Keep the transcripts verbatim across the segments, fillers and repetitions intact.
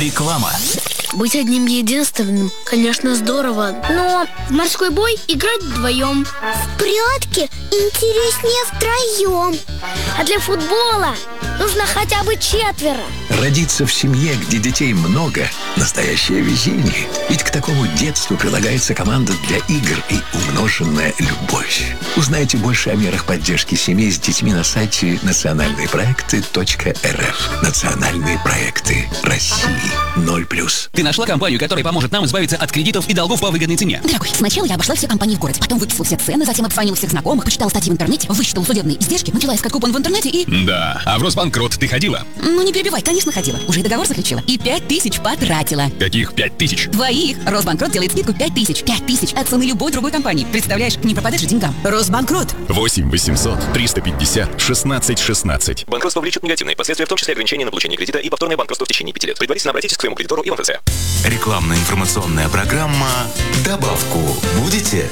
Реклама. Быть одним единственным, конечно, здорово. Но в морской бой играть вдвоем. В прятки интереснее втроем. А для футбола нужно хотя бы четверо. Родиться в семье, где детей много – настоящее везение. Ведь к такому детству прилагается команда для игр и умноженная любовь. Узнайте больше о мерах поддержки семей с детьми на сайте национальные проекты точка эр эф. Национальные проекты России. ноль плюс. Ты нашла компанию, которая поможет нам избавиться от кредитов и долгов по выгодной цене? Дорогой, сначала я обошла все компании в городе, потом выписала все цены, затем обзвонила всех знакомых, почитала статьи в интернете, высчитала судебные издержки, начала искать купон в интернете и... Да, а в Росбанкрот ты ходила? Ну не перебивай, конечно ходила. Уже и договор заключила. И пять тысяч потратила. Каких пять тысяч? Твоих. Росбанкрот делает скидку пять тысяч. Пять тысяч от цены любой другой компании. Представляешь, не пропадешь же деньгам. Росбанкрот. восемь восемьсот триста пятьдесят шестнадцать шестнадцать. Банкротство влечет негативные последствия, в том числе ограничение на получение кредита и повторное банкротство в течение пяти лет. Предварительно обратитесь к своему кредитору и в МФЦ. Рекламно-информационная программа «Добавку будете?»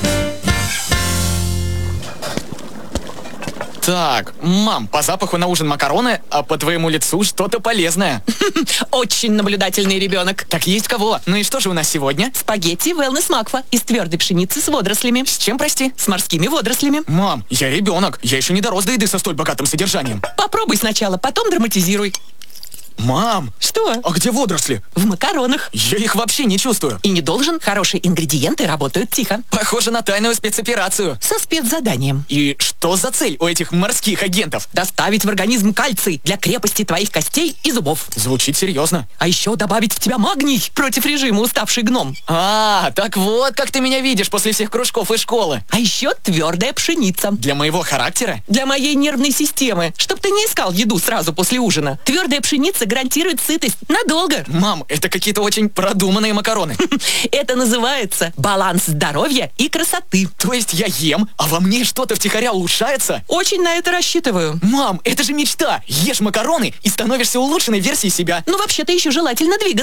Так, мам, по запаху на ужин макароны, а по твоему лицу что-то полезное. Очень наблюдательный ребенок. Так есть кого? Ну и что же у нас сегодня? Спагетти Wellness Макфа из твердой пшеницы с водорослями. С чем, прости? С морскими водорослями. Мам, я ребенок. Я еще не дорос до еды со столь богатым содержанием. Попробуй сначала, потом драматизируй. Мам! Что? А где водоросли? В макаронах. Я их вообще не чувствую. И не должен. Хорошие ингредиенты работают тихо. Похоже на тайную спецоперацию. Со спецзаданием. И что за цель у этих морских агентов? Доставить в организм кальций для крепости твоих костей и зубов. Звучит серьезно. А еще добавить в тебя магний против режима уставший гном. А, так вот как ты меня видишь после всех кружков и школы. А еще твердая пшеница. Для моего характера? Для моей нервной системы. Чтоб ты не искал еду сразу после ужина. Твердая пшеница гарантирует сытость надолго. Мам, это какие-то очень продуманные макароны. Это называется баланс здоровья и красоты. То есть я ем, а во мне что-то втихаря улучшается? Очень на это рассчитываю. Мам, это же мечта. Ешь макароны и становишься улучшенной версией себя. Ну, вообще-то еще желательно двигаться.